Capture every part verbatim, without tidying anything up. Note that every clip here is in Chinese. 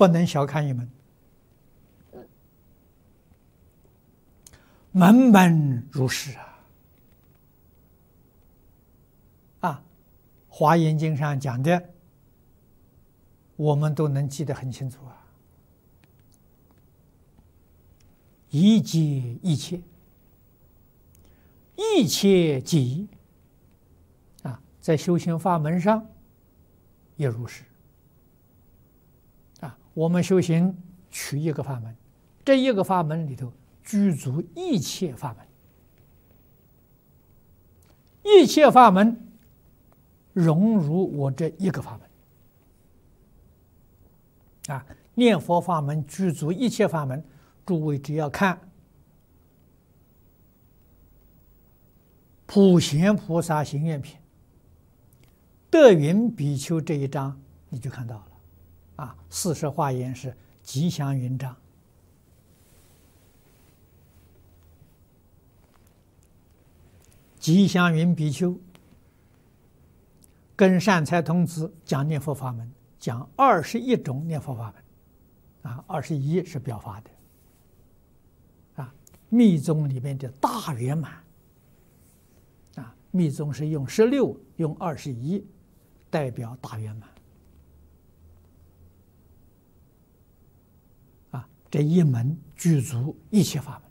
不能小看一门，门门如是啊！啊，《华严经》上讲的，我们都能记得很清楚啊。一切一切，一切皆一啊，在修行法门上也如是啊。我们修行取一个法门，这一个法门里头具足一切法门，一切法门融入我这一个法门啊。念佛法门具足一切法门，诸位只要看《普贤菩萨行愿品》德云比丘这一章，你就看到了啊。四十华严是吉祥云章，吉祥云比丘跟善财童子讲念佛法门，讲二十一种念佛法门啊，二十一是表法的啊。密宗里面的大圆满啊，密宗是用十六，用二十一代表大圆满啊。这一门具足一切法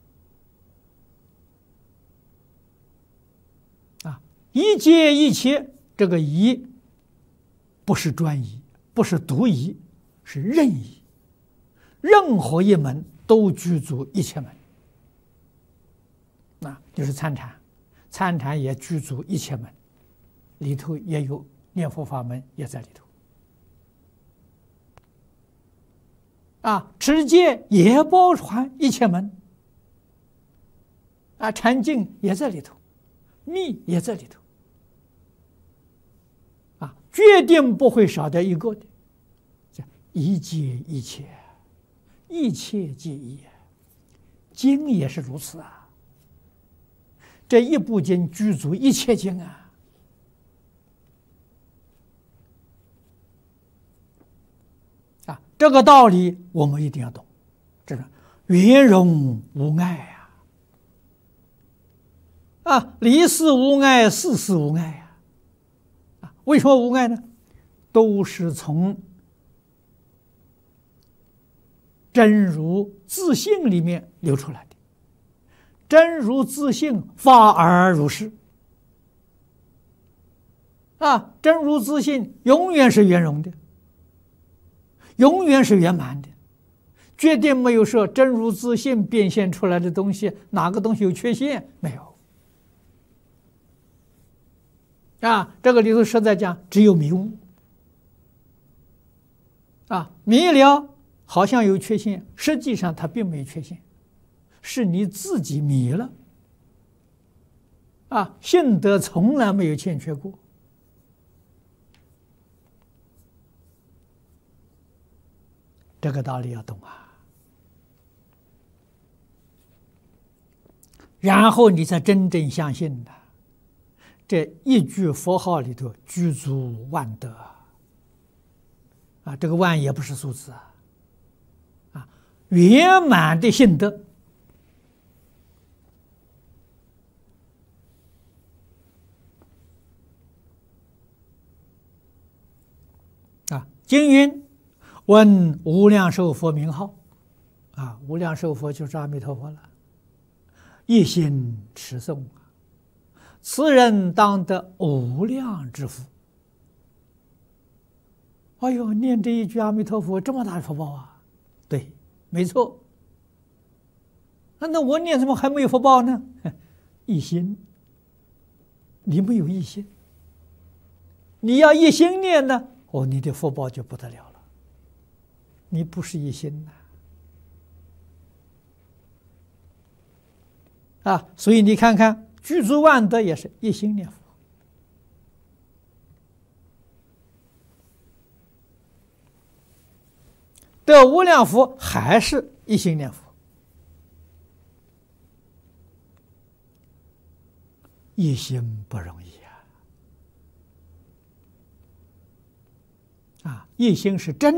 门啊，一切一切，这个一不是专一，不是独一，是任意。任何一门都具足一切门，那就是参禅，参禅也具足一切门，里头也有念佛法门，也在里头。啊，持戒也包含一切门，啊，禅净也在里头，密也在里头，啊，决定不会少掉一个的，叫一切一切。一切皆一，经也是如此啊。这一部经具足一切经啊，啊，这个道理我们一定要懂。这是圆融无碍啊，啊，离事无碍，事事无碍啊，啊，为什么无碍呢？都是从真如自性里面流出来的，真如自性法而如是啊，真如自性永远是圆融的，永远是圆满的，绝对没有说真如自性变现出来的东西哪个东西有缺陷，没有啊。这个里头实在讲只有迷雾啊，迷了好像有缺陷，实际上它并没有缺陷，是你自己迷了啊！性德从来没有欠缺过，这个道理要懂啊，然后你才真正相信的，这一句佛号里头具足万德啊！这个万也不是数字啊。圆满的性德啊！经云闻无量寿佛名号啊，无量寿佛就是阿弥陀佛了，一心持诵，此人当得无量之福。哎呦，念这一句阿弥陀佛，这么大的福报啊！对。没错，那那我念怎么还没有福报呢？一心，你没有一心，你要一心念呢，哦，你的福报就不得了了。你不是一心呐，啊，所以你看看，具足万德也是一心念佛。得无量福还是一心念佛，一心不容易啊！啊，一心是真